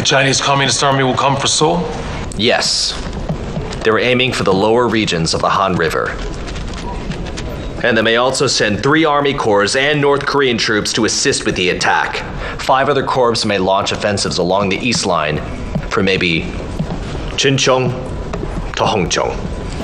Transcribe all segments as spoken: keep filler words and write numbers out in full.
Chinese Communist Army will come for Seoul? Yes. They were aiming for the lower regions of the Han River. And they may also send three Army Corps and North Korean troops to assist with the attack. Five other corps may launch offensives along the east line from maybe Chuncheong to Hongcheong.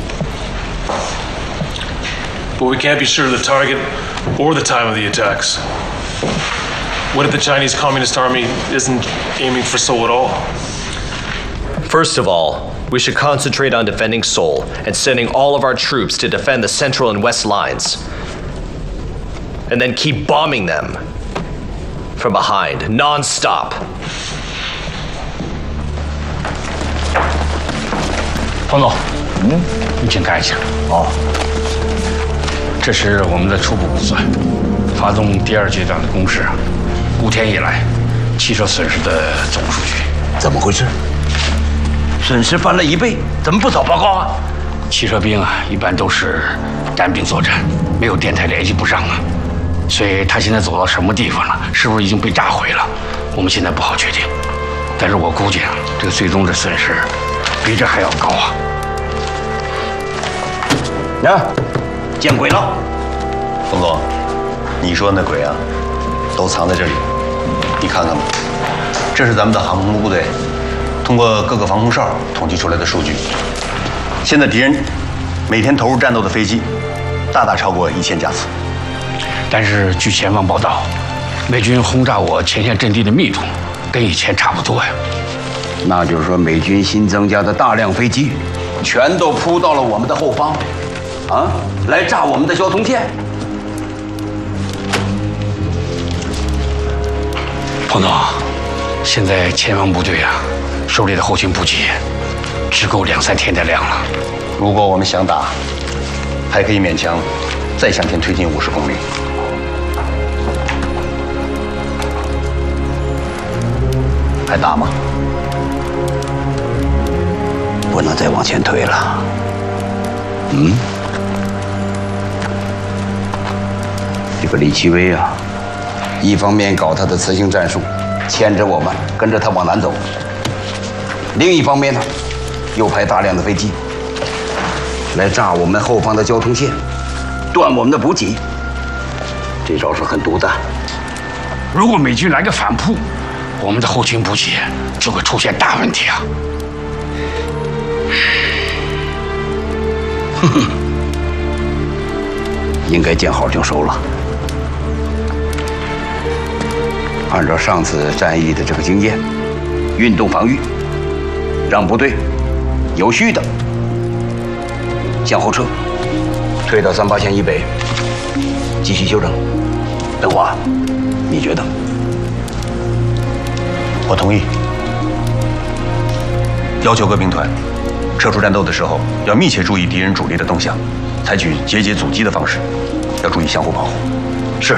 But we can't be sure of the target or the time of the attacks. What if the Chinese Communist Army isn't aiming for Seoul at all? First of all, we should concentrate on defending Seoul and sending all of our troops to defend the central and west lines. And then keep bombing them from behind, non-stop. 彭总，嗯，你请看一下。哦，这是我们的初步估算，发动第二阶段的攻势，五天以来汽车损失的总数据。 怎么回事？损失翻了一倍，怎么不早报告啊？ 汽车兵啊，一般都是单兵作战，没有电台联系不上啊，所以他现在走到什么地方了？是不是已经被炸毁了？我们现在不好确定，但是我估计啊，这个最终的损失比这还要高啊！ 啊，见鬼了！ 冯总，你说那鬼啊，都藏在这里，你看看吧，这是咱们的航空部队通过各个防空哨统计出来的数据。现在敌人每天投入战斗的飞机，大大超过一千架次。 但是据前方报道，美军轰炸我前线阵地的密度跟以前差不多呀。 那就是说，美军新增加的大量飞机，全都扑到了我们的后方，啊，来炸我们的交通线。 彭总，现在前方部队啊，手里的后勤补给只够两三天的量了。 如果我们想打，还可以勉强再向前推进五十公里。还打吗？ 不能再往前推了。嗯，这个李奇微啊，一方面搞他的磁性战术，牵着我们跟着他往南走；另一方面呢，又派大量的飞机来炸我们后方的交通线，断我们的补给。这招是很毒的。 如果美军来个反扑，我们的后勤补给就会出现大问题啊！ 哼哼，应该见好就收了。按照上次战役的这个经验，运动防御，让部队有序的向后撤，退到三八线以北，继续休整。邓华，你觉得？ 我同意。要求各兵团撤出战斗的时候，要密切注意敌人主力的动向，采取节节阻击的方式，要注意相互保护。 是。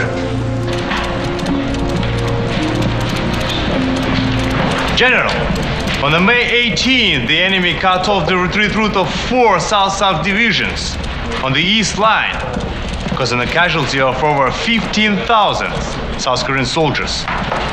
General, on the May eighteenth, the enemy cut off the retreat route of four South-South divisions on the east line, causing a casualty of over fifteen thousand South Korean soldiers.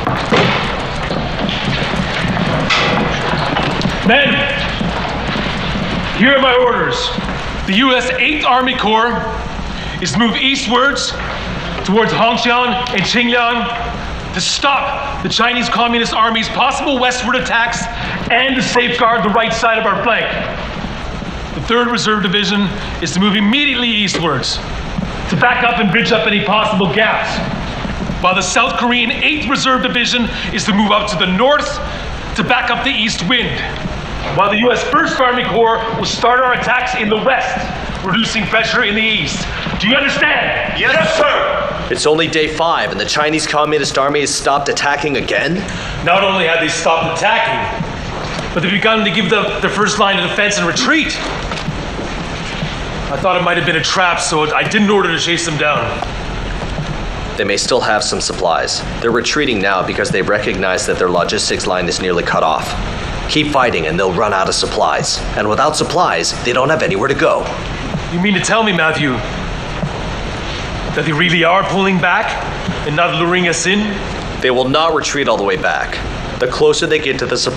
Men, here are my orders. The U S eighth Army Corps is to move eastwards towards Hongxiang and Qingliang to stop the Chinese Communist Army's possible westward attacks and to safeguard the right side of our flank. The third Reserve Division is to move immediately eastwards to back up and bridge up any possible gaps, while the South Korean eighth Reserve Division is to move up to the north to back up the east wind, while the U S first Army Corps will start our attacks in the west, reducing pressure in the east. Do you understand? Yes, yes sir! It's only day five and the Chinese Communist Army has stopped attacking again? Not only have they stopped attacking, but they've begun to give the, their first line of defense and retreat. I thought it might have been a trap, so I didn't order to chase them down. They may still have some supplies. They're retreating now because they recognize that their logistics line is nearly cut off. Keep fighting and they'll run out of supplies. And without supplies, they don't have anywhere to go. You mean to tell me, Matthew, that they really are pulling back and not luring us in? They will not retreat all the way back. The closer they get to the supply